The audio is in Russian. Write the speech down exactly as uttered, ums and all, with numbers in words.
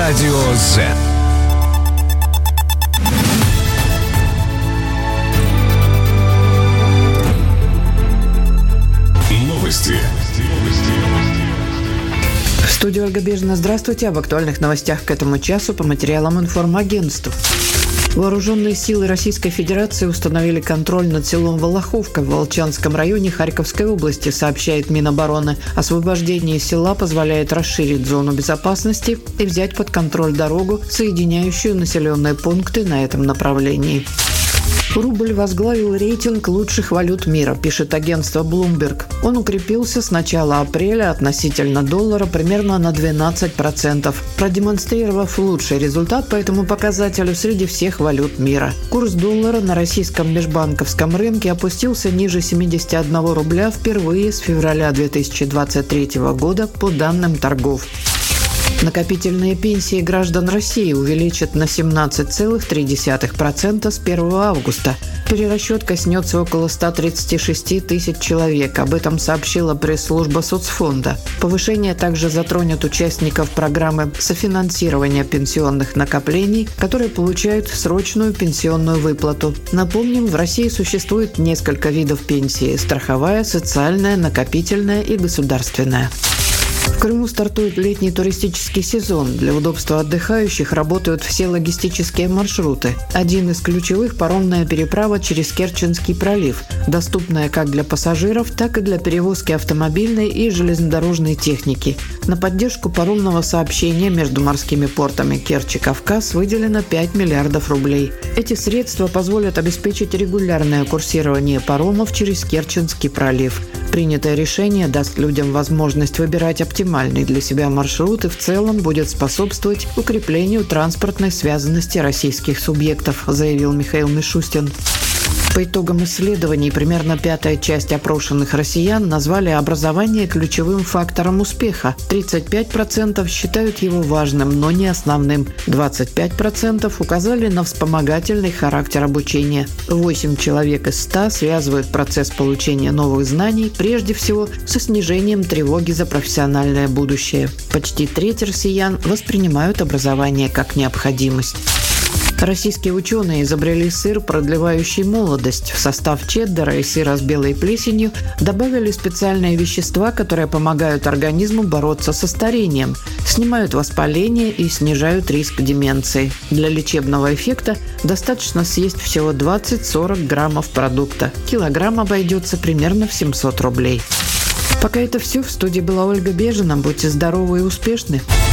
Радио Z. Новости. В студии Ольга Бежина. Здравствуйте. Об актуальных новостях к этому часу по материалам информагентств. Вооруженные силы Российской Федерации установили контроль над селом Волоховка в Волчанском районе Харьковской области, сообщает Минобороны. Освобождение села позволяет расширить зону безопасности и взять под контроль дорогу, соединяющую населенные пункты на этом направлении. Рубль возглавил рейтинг лучших валют мира, пишет агентство Bloomberg. Он укрепился с начала апреля относительно доллара примерно на двенадцать процентов, продемонстрировав лучший результат по этому показателю среди всех валют мира. Курс доллара на российском межбанковском рынке опустился ниже семидесяти одного рубля впервые с февраля две тысячи двадцать третьего года по данным торгов. Накопительные пенсии граждан России увеличат на семнадцать целых три десятых процента с первого августа. Перерасчет коснется около ста тридцати шести тысяч человек. Об этом сообщила пресс-служба соцфонда. Повышение также затронет участников программы софинансирования пенсионных накоплений, которые получают срочную пенсионную выплату. Напомним, в России существует несколько видов пенсии – страховая, социальная, накопительная и государственная. В Крыму стартует летний туристический сезон. Для удобства отдыхающих работают все логистические маршруты. Один из ключевых – паромная переправа через Керченский пролив, доступная как для пассажиров, так и для перевозки автомобильной и железнодорожной техники. На поддержку паромного сообщения между морскими портами Керчь-Кавказ выделено пять миллиардов рублей. Эти средства позволят обеспечить регулярное курсирование паромов через Керченский пролив. Принятое решение даст людям возможность выбирать оптимальный для себя маршрут и в целом будет способствовать укреплению транспортной связанности российских субъектов, заявил Михаил Мишустин. По итогам исследований, примерно пятая часть опрошенных россиян назвали образование ключевым фактором успеха. тридцать пять процентов считают его важным, но не основным. двадцать пять процентов указали на вспомогательный характер обучения. восемь человек из ста связывают процесс получения новых знаний прежде всего со снижением тревоги за профессиональное будущее. Почти треть россиян воспринимают образование как необходимость. Российские ученые изобрели сыр, продлевающий молодость. В состав чеддера и сыра с белой плесенью добавили специальные вещества, которые помогают организму бороться со старением, снимают воспаление и снижают риск деменции. Для лечебного эффекта достаточно съесть всего двадцать-сорок граммов продукта. Килограмм обойдется примерно в семьсот рублей. Пока это все. В студии была Ольга Бежина. Будьте здоровы и успешны.